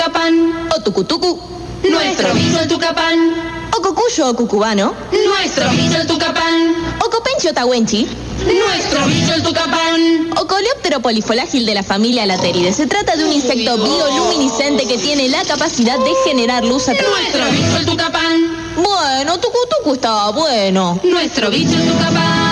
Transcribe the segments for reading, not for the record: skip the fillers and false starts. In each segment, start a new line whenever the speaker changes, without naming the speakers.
Tucapán, o tucutucu, nuestro bicho el tucapán, o cocuyo o cucubano, nuestro bicho el tucapán, o copencho tahuenchi, nuestro bicho el tucapán, o coleóptero polifolágil de la familia Lateridae. Se trata de un insecto bioluminiscente que tiene la capacidad de generar luz a través. Nuestro bicho el tucapán. Bueno, tucutucu estaba bueno. Nuestro bicho el tucapán.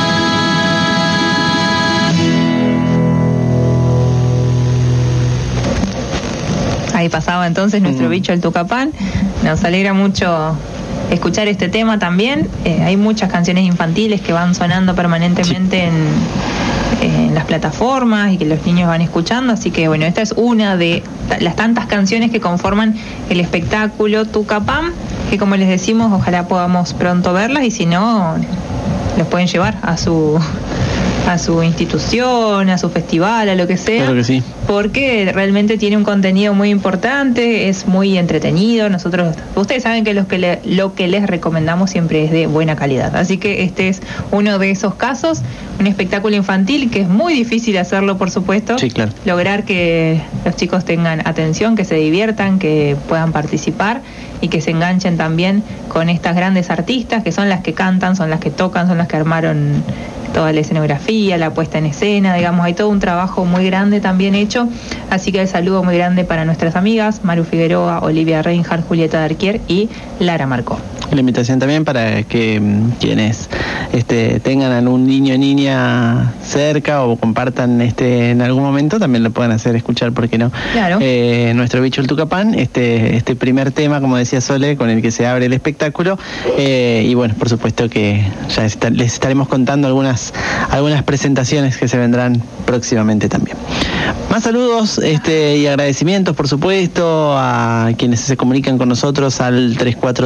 Ahí pasaba entonces nuestro bicho el tucapán. Nos alegra mucho escuchar este tema también. Hay muchas canciones infantiles que van sonando permanentemente en las plataformas y que los niños van escuchando, así que bueno, esta es una de las tantas canciones que conforman el espectáculo Tucapán, que como les decimos, ojalá podamos pronto verlas, y si no, los pueden llevar a su institución, a su festival, a lo que sea.
Claro que sí.
Porque realmente tiene un contenido muy importante, es muy entretenido. Ustedes saben que lo que les recomendamos siempre es de buena calidad. Así que este es uno de esos casos, un espectáculo infantil que es muy difícil hacerlo, por supuesto.
Sí, claro.
Lograr que los chicos tengan atención, que se diviertan, que puedan participar y que se enganchen también con estas grandes artistas que son las que cantan, son las que tocan, son las que armaron toda la escenografía, la puesta en escena, digamos, hay todo un trabajo muy grande también hecho, así que el saludo muy grande para nuestras amigas Maru Figueroa, Olivia Reinhardt, Julieta Darquier y Lara Marcó.
La invitación también para que quienes tengan algún niño o niña cerca o compartan en algún momento, también lo puedan hacer escuchar, ¿por qué no?
Claro.
Nuestro bicho el tucapán, este primer tema, como decía Sole, con el que se abre el espectáculo, y bueno, por supuesto que ya les estaremos contando algunas presentaciones que se vendrán próximamente también. Más saludos y agradecimientos, por supuesto, a quienes se comunican con nosotros al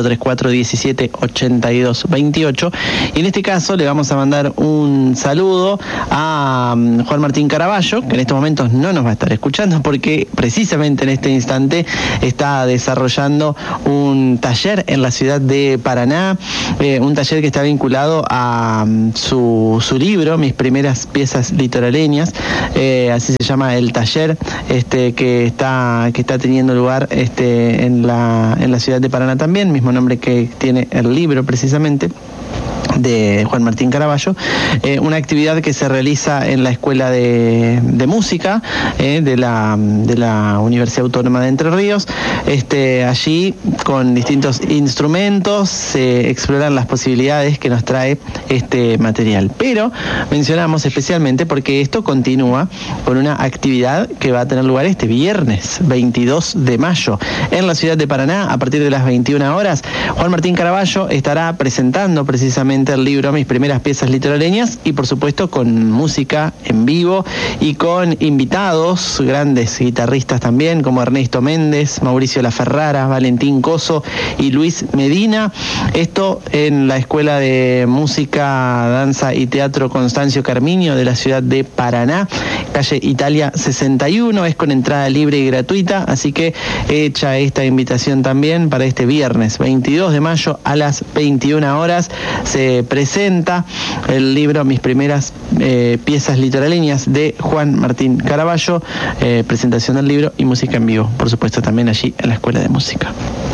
3434-178228. Y en este caso le vamos a mandar un saludo a Juan Martín Caraballo, que en estos momentos no nos va a estar escuchando porque precisamente en este instante está desarrollando un taller en la ciudad de Paraná, un taller que está vinculado a su libro, Mis primeras piezas litoraleñas, así se llama el taller que está teniendo lugar en la ciudad de Paraná también, mismo nombre que tiene el libro precisamente de Juan Martín Caraballo, una actividad que se realiza en la Escuela de Música de la Universidad Autónoma de Entre Ríos. Allí, con distintos instrumentos, se exploran las posibilidades que nos trae este material. Pero mencionamos especialmente porque esto continúa con una actividad que va a tener lugar este viernes 22 de mayo en la ciudad de Paraná a partir de las 21 horas. Juan Martín Caraballo estará presentando precisamente el libro Mis primeras piezas litoraleñas y por supuesto con música en vivo y con invitados, grandes guitarristas también como Ernesto Méndez, Mauricio Laferrara, Valentín Coso y Luis Medina. Esto en la Escuela de Música, Danza y Teatro Constancio Carminio de la ciudad de Paraná, calle Italia 61, es con entrada libre y gratuita, así que hecha esta invitación también para este viernes 22 de mayo a las 21 horas se presenta el libro Mis primeras piezas litoraleñas de Juan Martín Caraballo, presentación del libro y música en vivo, por supuesto también allí en la Escuela de Música.